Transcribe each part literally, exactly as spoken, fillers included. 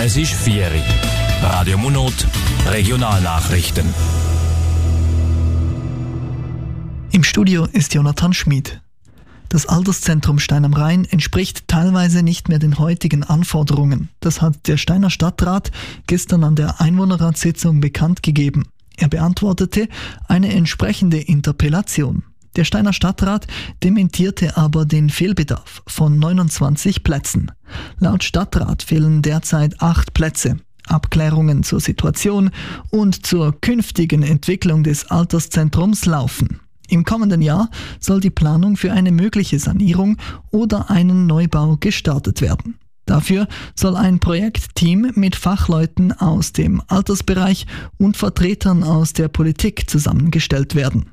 Es ist vier Uhr. Radio Munot, Regionalnachrichten. Im Studio ist Jonathan Schmid. Das Alterszentrum Stein am Rhein entspricht teilweise nicht mehr den heutigen Anforderungen. Das hat der Steiner Stadtrat gestern an der Einwohnerratssitzung bekannt gegeben. Er beantwortete eine entsprechende Interpellation. Der Steiner Stadtrat dementierte aber den Fehlbedarf von neunundzwanzig Plätzen. Laut Stadtrat fehlen derzeit acht Plätze. Abklärungen zur Situation und zur künftigen Entwicklung des Alterszentrums laufen. Im kommenden Jahr soll die Planung für eine mögliche Sanierung oder einen Neubau gestartet werden. Dafür soll ein Projektteam mit Fachleuten aus dem Altersbereich und Vertretern aus der Politik zusammengestellt werden.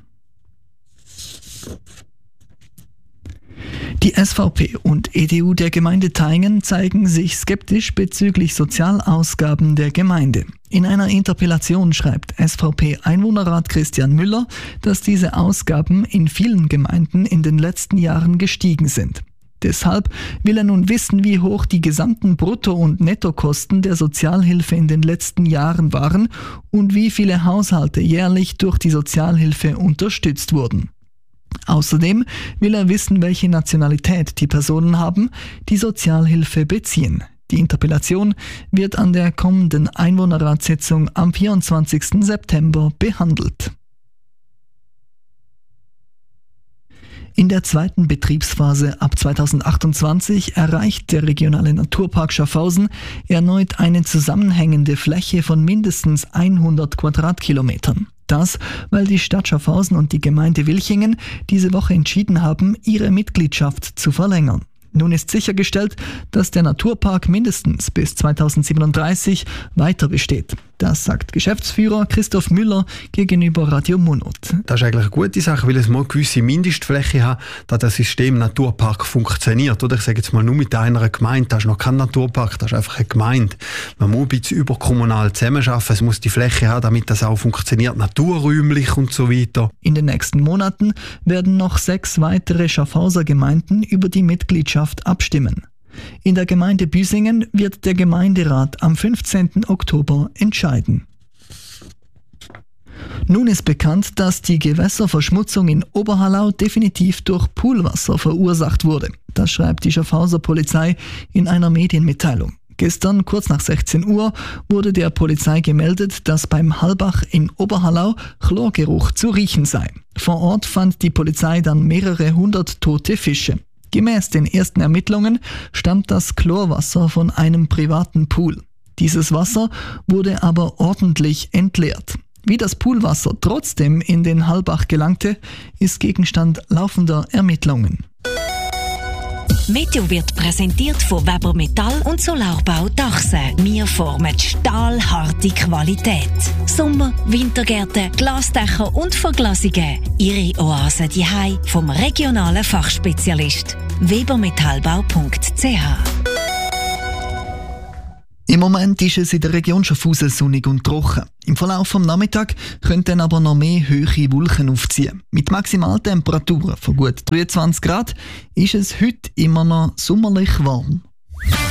Die S V P und E D U der Gemeinde Thayngen zeigen sich skeptisch bezüglich Sozialausgaben der Gemeinde. In einer Interpellation schreibt S V P-Einwohnerrat Christian Müller, dass diese Ausgaben in vielen Gemeinden in den letzten Jahren gestiegen sind. Deshalb will er nun wissen, wie hoch die gesamten Brutto- und Nettokosten der Sozialhilfe in den letzten Jahren waren und wie viele Haushalte jährlich durch die Sozialhilfe unterstützt wurden. Außerdem will er wissen, welche Nationalität die Personen haben, die Sozialhilfe beziehen. Die Interpellation wird an der kommenden Einwohnerratssitzung am vierundzwanzigsten September behandelt. In der zweiten Betriebsphase ab zweitausendachtundzwanzig erreicht der regionale Naturpark Schaffhausen erneut eine zusammenhängende Fläche von mindestens hundert Quadratkilometern. Das, weil die Stadt Schaffhausen und die Gemeinde Wilchingen diese Woche entschieden haben, ihre Mitgliedschaft zu verlängern. Nun ist sichergestellt, dass der Naturpark mindestens bis zweitausendsiebenunddreißig weiter besteht. Das sagt Geschäftsführer Christoph Müller gegenüber Radio Munot. Das ist eigentlich eine gute Sache, weil es mal eine gewisse Mindestfläche hat, dass das System Naturpark funktioniert. Oder ich sage jetzt mal nur mit einer Gemeinde, das ist noch kein Naturpark, das ist einfach eine Gemeinde. Man muss ein bisschen überkommunal zusammenarbeiten, es muss die Fläche haben, damit das auch funktioniert, naturräumlich und so weiter. In den nächsten Monaten werden noch sechs weitere Schaffhauser Gemeinden über die Mitgliedschaft abstimmen. In der Gemeinde Büsingen wird der Gemeinderat am fünfzehnten Oktober entscheiden. Nun ist bekannt, dass die Gewässerverschmutzung in Oberhallau definitiv durch Poolwasser verursacht wurde. Das schreibt die Schaffhauser Polizei in einer Medienmitteilung. Gestern, kurz nach sechzehn Uhr, wurde der Polizei gemeldet, dass beim Hallbach in Oberhallau Chlorgeruch zu riechen sei. Vor Ort fand die Polizei dann mehrere hundert tote Fische. Gemäß den ersten Ermittlungen stammt das Chlorwasser von einem privaten Pool. Dieses Wasser wurde aber ordentlich entleert. Wie das Poolwasser trotzdem in den Hallbach gelangte, ist Gegenstand laufender Ermittlungen. Meteo wird präsentiert von Weber Metall und Solarbau Dachse. Wir formen stahlharte Qualität. Sommer-, Wintergärten, Glasdächer und Verglasungen. Ihre Oase daheim vom regionalen Fachspezialist. webermetallbau punkt c h. Im Moment ist es in der Region Schaffhausen sonnig und trocken. Im Verlauf vom Nachmittag könnten aber noch mehr hohe Wolken aufziehen. Mit Maximaltemperaturen von gut dreiundzwanzig Grad ist es heute immer noch sommerlich warm.